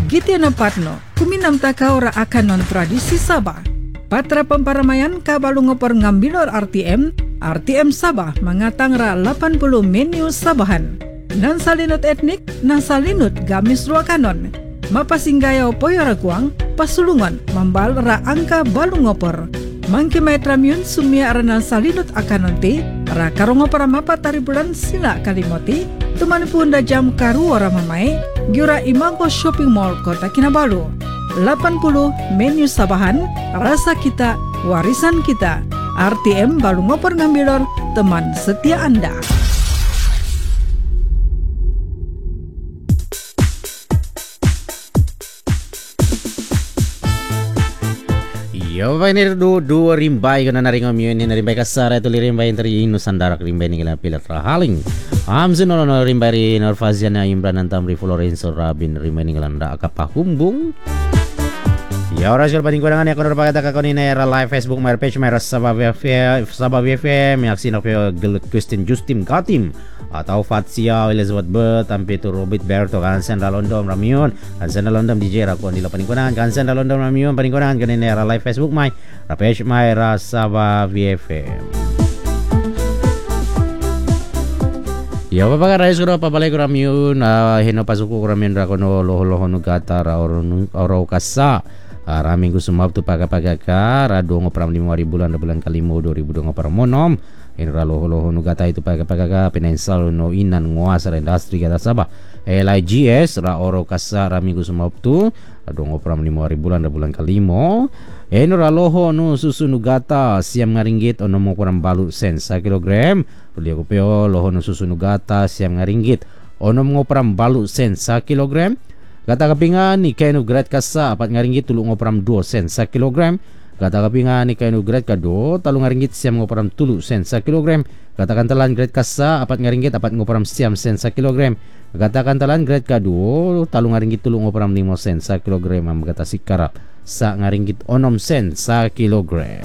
Giti na patno, kuminam takaw ra akan non tradisi Sabah. Patra pemparamayan kabalu ngopor ngambilor RTM Sabah mangatang ra 80 menu Sabahan. Nan salinut etnik, nan salinut gamis ruakanon. Mapasinggayaw poyora kuang, pasulungan, mambal ra angka balu ngopor. Mangki maetramiun sumia arana salinut akanonti, ra karongopor mapatari bulan sila kalimoti, tumanipun da jam karu ora mamai, giura Imago Shopping Mall Kota Kinabalu. 80 menu Sabahan, rasa kita, warisan kita. RTM balu ngopor ngambilor, teman setia Anda. Yo ini dua rimbai kena naring omyun ni rimbai kasar itu rimbai teri Nusandarak rimbai ni kena pilat rahaling. Amzen no rimbai ri Norfaziana Imran Antamri Florenzo Rabin rimbai ni kena ndak kapahumbung. Ya ora sul paling kurangan ya kono pagata ka konina era live Facebook my page my Sabah FM yaksi no Christian Justin Katim atau Fatsia Elizabeth Bert tampi tu Robert Berto kansen London Ramion kansen London DJ ra kon dila paling kurangan kansen London Ramion paling kurangan konina era live Facebook my page my Sabah FM. Ya apa ka rais ko pa balay ko Ramion hino pasuko ko Ramion ra kono loho no gata ra oro kasa raming ko sumab tu paga-paga ka rado ngopram 5,000 bulan kalimo 2020 monom in ralo-holo nugata itu paga-paga ka pinensal no inan nguasa industri kata Sabah LIGS ra oro kasa raming ko sumab tu rado ngopram 5,000 bulan kalimo in raloho no susu nugata siam ngaringgit ono mo kurang balu sen sa kilogram uli ko peo loho no susu nugata siam ngaringgit ono mo kurang balu sen sa kilogram. Kata kapingan ni kainu grad kasa apat ngaringgit tulung ngopram 2 sen sa kilogram. Kata kapingan ni kainu grad kado talung ngaringgit siam ngopram 3 sen sa kilogram. Kata kantalan grad kasa apat ngaringgit apat ngopram siam sen sa kilogram. Kata kantalan grad kado talung ngaringgit tulung ngopram 5 sen sa kilogram. Am kata sikarap sa ngaringgit 6 sen sa kilogram.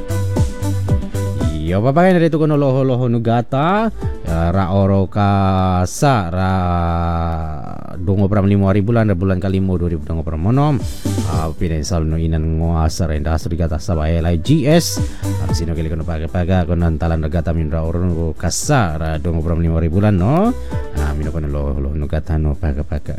Yo papay narito ko no loho nugata ra oro ka sa ra dungo pram 5,000 bulan kalimo 2020 pram monom pinensal no inan ngoasar industri kata Sabah LIGS sino kili kono paga kono talan nagata min ra oro ka sa ra dungo pram 5,000 no mino kono loho nugata no paga ka.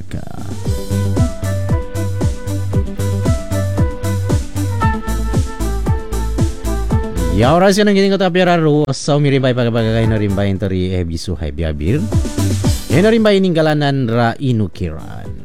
Ya oras yang nanging kata biar aru saw mirimbay pagabagay na rimbay teri bisu hay biabir. Yan na rimbay ninggalanan ra inukiran.